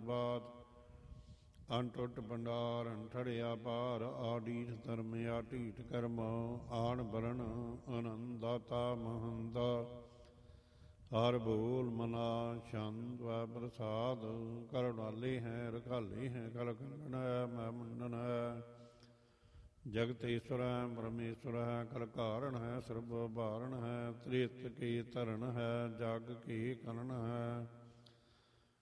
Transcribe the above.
ਬਾਤ। ਅਨਟੁੱਟ ਭੰਡਾਰ ਅੰਠੜਿਆ ਪਾਰ, ਆਡੀਠ ਧਰਮ ਆਟੀਠ ਕਰਮ, ਆਣ ਬਰਨ ਆਨੰਦ ਦਾਤਾ ਮਹੰਦਾ। ਹਰ ਬੋਲ ਮਨਾ ਛੰਦ ਵੈ ਪ੍ਰਸਾਦ, ਕਰੁਣਾਲੇ ਹੈ ਰਖਾਲੇ ਹੈ ਕਲ ਕੰਗਣ ਹੈ ਮੈਂ ਮੁੰਡਨ ਹੈ। ਜਗਤ ਈਸ਼ਵਰ ਹੈ ਪਰਮੇਸ਼ਵਰ ਹੈ, ਕਲ ਕਾਰਨ ਹੈ ਸਰਬ ਭਾਰਨ ਹੈ। ਤ੍ਰਿਤ ਕੀ ਧਰਨ ਹੈ, ਜਗ ਕੀ ਕਰਨ ਹੈ।